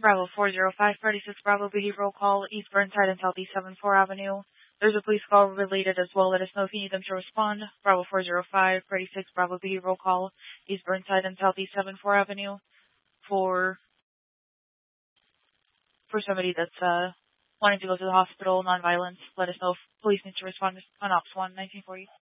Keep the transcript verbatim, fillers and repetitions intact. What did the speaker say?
Bravo four zero five, thirty-six Bravo behavioral call, East Burnside and Southeast seven four Avenue. There's a police call related as well. Let us know if you need them to respond. Bravo four zero five, thirty-six Bravo behavioral call, East Burnside and Southeast seven four Avenue. For for somebody that's uh wanting to go to the hospital, nonviolence. Let us know if police need to respond on Ops one, nineteen forty.